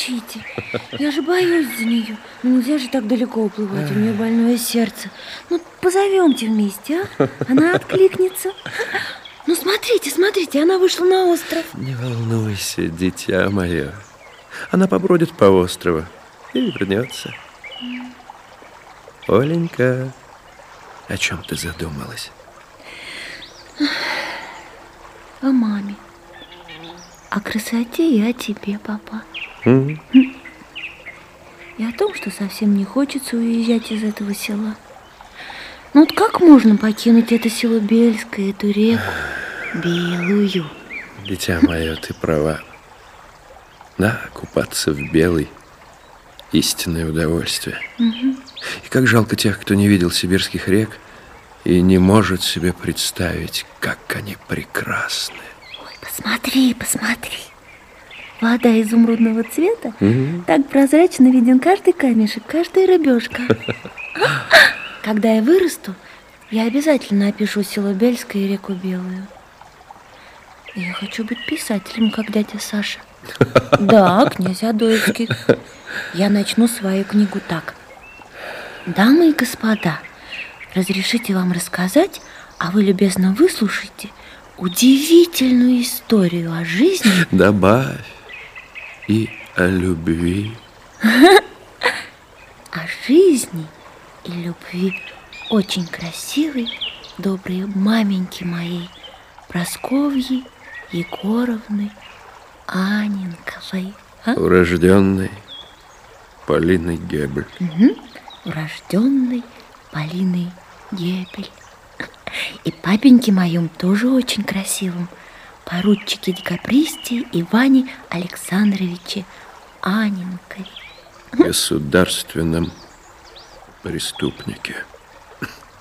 научите. Я же боюсь за нее. Ну, нельзя же так далеко уплывать, у нее больное сердце. Ну, позовемте вместе, а? Она откликнется. Ну, смотрите, смотрите, она вышла на остров. Не волнуйся, дитя мое. Она побродит по острову и вернется. Оленька, о чем ты задумалась? О маме. О красоте и о тебе, папа. И о том, что совсем не хочется уезжать из этого села. Ну вот как можно покинуть это село Бельское, эту реку белую? Дитя мое, ты права. Да, купаться в белой — истинное удовольствие. И как жалко тех, кто не видел сибирских рек и не может себе представить, как они прекрасны. Ой, посмотри, посмотри. Вода изумрудного цвета, так прозрачно виден каждый камешек, каждая рыбешка. Когда я вырасту, я обязательно опишу село Бельское и реку Белую. Я хочу быть писателем, как дядя Саша. Да, князь Адоевский. Я начну свою книгу так. Дамы и господа, разрешите вам рассказать, а вы любезно выслушайте удивительную историю о жизни. Добавь и о любви. О жизни и любви очень красивой, доброй маменьки моей, Прасковьи Егоровны Анненковой. Урожденной Полиной Гебель. Урожденной Полиной Гебель. И папеньке моем тоже очень красивым, поручике декабристе Иване Александровиче Анненкове. Государственном преступнике.